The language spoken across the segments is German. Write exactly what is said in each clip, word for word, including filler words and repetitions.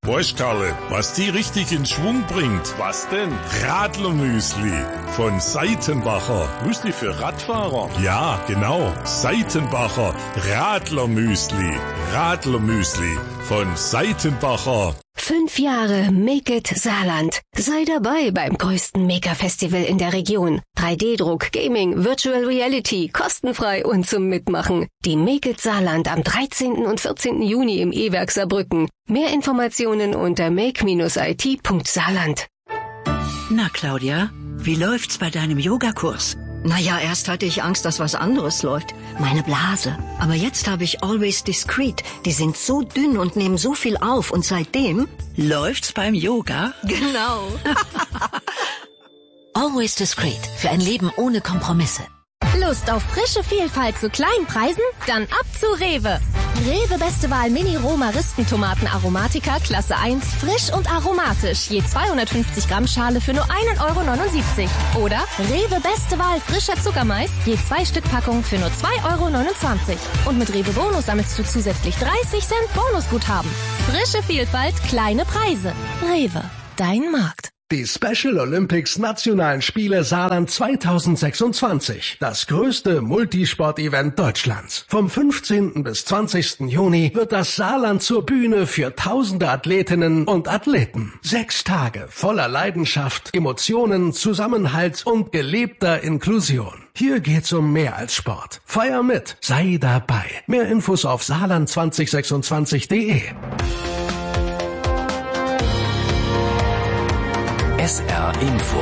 Weißt, Karle, was die richtig in Schwung bringt? Was denn? Radlermüsli von Seitenbacher. Müsli für Radfahrer? Ja, genau. Seitenbacher Radlermüsli. Radlermüsli von Seitenbacher. Fünf Jahre Make It Saarland. Sei dabei beim größten Maker-Festival in der Region. drei D Druck, Gaming, Virtual Reality, kostenfrei und zum Mitmachen. Die Make It Saarland am dreizehnten und vierzehnten Juni im E-Werk Saarbrücken. Mehr Informationen unter make Bindestrich I T Punkt saarland. Na, Claudia, wie läuft's bei deinem Yogakurs? Naja, erst hatte ich Angst, dass was anderes läuft. Meine Blase. Aber jetzt habe ich Always Discreet. Die sind so dünn und nehmen so viel auf. Und seitdem... Läuft's beim Yoga? Genau. Always Discreet. Für ein Leben ohne Kompromisse. Lust auf frische Vielfalt zu kleinen Preisen? Dann ab zu Rewe. Rewe Beste Wahl Mini-Roh-Maristentomaten Aromatica Klasse eins, frisch und aromatisch. Je zweihundertfünfzig Gramm Schale für nur ein Euro neunundsiebzig. Oder Rewe Beste Wahl frischer Zuckermais, je zwei Stück Packung für nur zwei Euro neunundzwanzig. Und mit Rewe Bonus sammelst du zusätzlich dreißig Cent Bonusguthaben. Frische Vielfalt, kleine Preise. Rewe, dein Markt. Die Special Olympics Nationalen Spiele Saarland zweitausendsechsundzwanzig. Das größte Multisport-Event Deutschlands. Vom fünfzehnten bis zwanzigsten Juni wird das Saarland zur Bühne für tausende Athletinnen und Athleten. Sechs Tage voller Leidenschaft, Emotionen, Zusammenhalt und gelebter Inklusion. Hier geht's um mehr als Sport. Feier mit, sei dabei. Mehr Infos auf saarland zwanzig sechsundzwanzig punkt de. S R Info.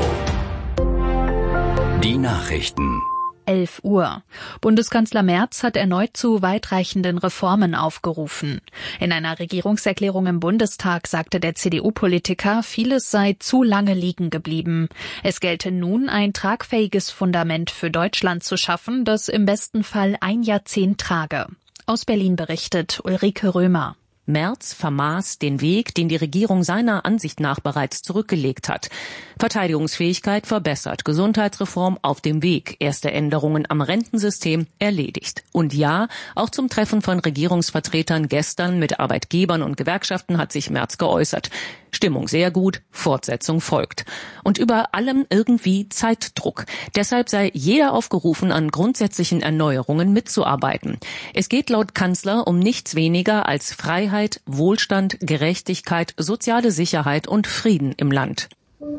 Die Nachrichten. elf Uhr. Bundeskanzler Merz hat erneut zu weitreichenden Reformen aufgerufen. In einer Regierungserklärung im Bundestag sagte der C D U-Politiker, vieles sei zu lange liegen geblieben. Es gelte nun, ein tragfähiges Fundament für Deutschland zu schaffen, das im besten Fall ein Jahrzehnt trage. Aus Berlin berichtet Ulrike Römer. Merz vermaß den Weg, den die Regierung seiner Ansicht nach bereits zurückgelegt hat. Verteidigungsfähigkeit verbessert, Gesundheitsreform auf dem Weg, erste Änderungen am Rentensystem erledigt. Und ja, auch zum Treffen von Regierungsvertretern gestern mit Arbeitgebern und Gewerkschaften hat sich Merz geäußert. Stimmung sehr gut, Fortsetzung folgt. Und über allem irgendwie Zeitdruck. Deshalb sei jeder aufgerufen, an grundsätzlichen Erneuerungen mitzuarbeiten. Es geht laut Kanzler um nichts weniger als Freiheit, Wohlstand, Gerechtigkeit, soziale Sicherheit und Frieden im Land.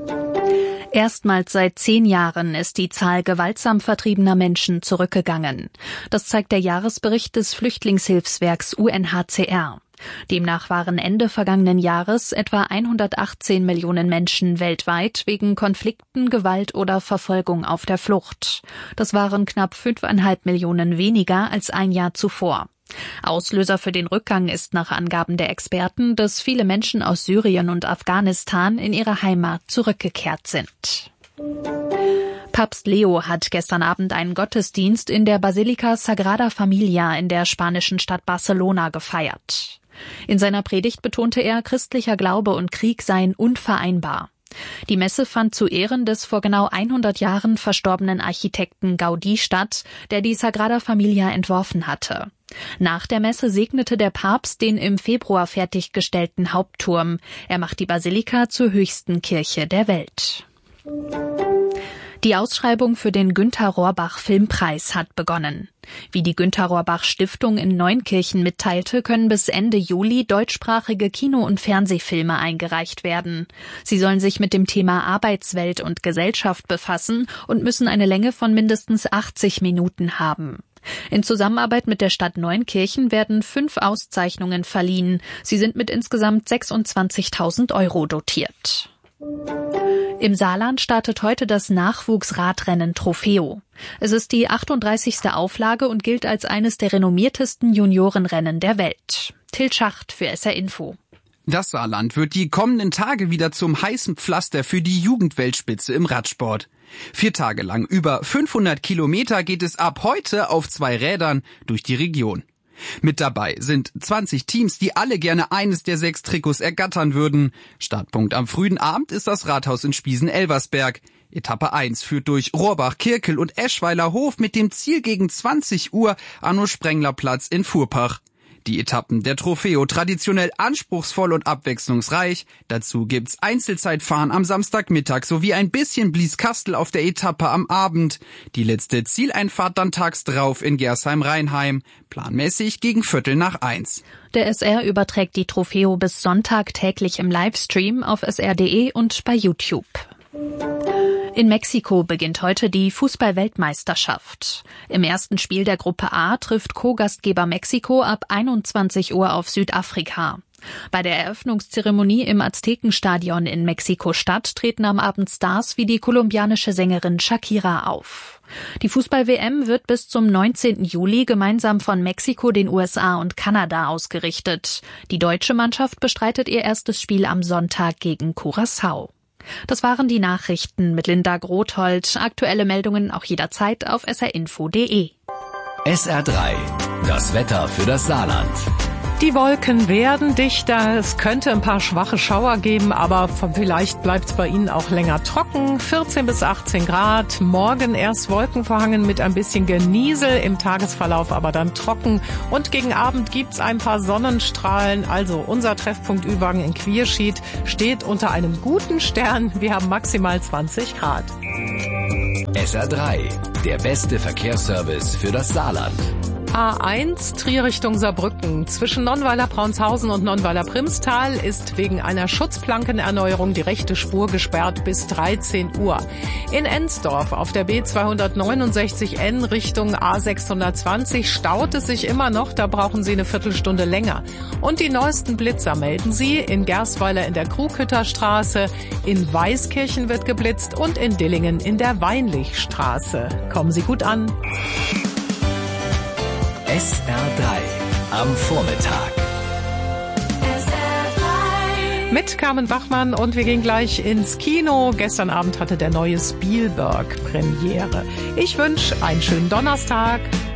Erstmals seit zehn Jahren ist die Zahl gewaltsam vertriebener Menschen zurückgegangen. Das zeigt der Jahresbericht des Flüchtlingshilfswerks U N H C R. Demnach waren Ende vergangenen Jahres etwa hundertachtzehn Millionen Menschen weltweit wegen Konflikten, Gewalt oder Verfolgung auf der Flucht. Das waren knapp fünfeinhalb Millionen weniger als ein Jahr zuvor. Auslöser für den Rückgang ist nach Angaben der Experten, dass viele Menschen aus Syrien und Afghanistan in ihre Heimat zurückgekehrt sind. Papst Leo hat gestern Abend einen Gottesdienst in der Basilika Sagrada Familia in der spanischen Stadt Barcelona gefeiert. In seiner Predigt betonte er, christlicher Glaube und Krieg seien unvereinbar. Die Messe fand zu Ehren des vor genau hundert Jahren verstorbenen Architekten Gaudí statt, der die Sagrada Familia entworfen hatte. Nach der Messe segnete der Papst den im Februar fertiggestellten Hauptturm. Er macht die Basilika zur höchsten Kirche der Welt. Die Ausschreibung für den Günter-Rohrbach-Filmpreis hat begonnen. Wie die Günter-Rohrbach-Stiftung in Neunkirchen mitteilte, können bis Ende Juli deutschsprachige Kino- und Fernsehfilme eingereicht werden. Sie sollen sich mit dem Thema Arbeitswelt und Gesellschaft befassen und müssen eine Länge von mindestens achtzig Minuten haben. In Zusammenarbeit mit der Stadt Neunkirchen werden fünf Auszeichnungen verliehen. Sie sind mit insgesamt sechsundzwanzigtausend Euro dotiert. Im Saarland startet heute das Nachwuchsradrennen Trofeo. Es ist die achtunddreißigste Auflage und gilt als eines der renommiertesten Juniorenrennen der Welt. Till Schacht für S R Info. Das Saarland wird die kommenden Tage wieder zum heißen Pflaster für die Jugendweltspitze im Radsport. Vier Tage lang über fünfhundert Kilometer geht es ab heute auf zwei Rädern durch die Region. Mit dabei sind zwanzig Teams, die alle gerne eines der sechs Trikots ergattern würden. Startpunkt am frühen Abend ist das Rathaus in Spiesen-Elversberg. Etappe eins führt durch Rohrbach, Kirkel und Eschweiler Hof mit dem Ziel gegen zwanzig Uhr Arno-Sprengler-Platz in Furpach. Die Etappen der Trofeo traditionell anspruchsvoll und abwechslungsreich. Dazu gibt's Einzelzeitfahren am Samstagmittag sowie ein bisschen Blieskastel auf der Etappe am Abend. Die letzte Zieleinfahrt dann tags drauf in Gersheim-Rheinheim. Planmäßig gegen Viertel nach eins. Der S R überträgt die Trofeo bis Sonntag täglich im Livestream auf s r punkt d e und bei YouTube. In Mexiko beginnt heute die Fußball-Weltmeisterschaft. Im ersten Spiel der Gruppe A trifft Co-Gastgeber Mexiko ab einundzwanzig Uhr auf Südafrika. Bei der Eröffnungszeremonie im Aztekenstadion in Mexiko-Stadt treten am Abend Stars wie die kolumbianische Sängerin Shakira auf. Die Fußball-W M wird bis zum neunzehnten Juli gemeinsam von Mexiko, den U S A und Kanada ausgerichtet. Die deutsche Mannschaft bestreitet ihr erstes Spiel am Sonntag gegen Curaçao. Das waren die Nachrichten mit Linda Grothold. Aktuelle Meldungen auch jederzeit auf s r info punkt d e. S R drei. Das Wetter für das Saarland. Die Wolken werden dichter, es könnte ein paar schwache Schauer geben, aber vielleicht bleibt es bei Ihnen auch länger trocken. vierzehn bis achtzehn Grad, morgen erst wolkenverhangen mit ein bisschen Geniesel, im Tagesverlauf aber dann trocken. Und gegen Abend gibt's ein paar Sonnenstrahlen, also unser Treffpunkt Ü-Wagen in Quierschied steht unter einem guten Stern. Wir haben maximal zwanzig Grad. S R drei, der beste Verkehrsservice für das Saarland. A eins, Trier Richtung Saarbrücken. Zwischen Nonnweiler-Braunshausен und Nonnweiler-Primstal ist wegen einer Schutzplankenerneuerung die rechte Spur gesperrt bis dreizehn Uhr. In Ensdorf auf der B zweihundertneunundsechzig N Richtung A sechshundertzwanzig staut es sich immer noch, da brauchen Sie eine Viertelstunde länger. Und die neuesten Blitzer melden Sie in Gersweiler in der Krughütterstraße, in Weißkirchen wird geblitzt und in Dillingen in der Weinlichstraße. Kommen Sie gut an. S R drei am Vormittag. Mit Carmen Bachmann und wir gehen gleich ins Kino. Gestern Abend hatte der neue Spielberg Premiere. Ich wünsche einen schönen Donnerstag.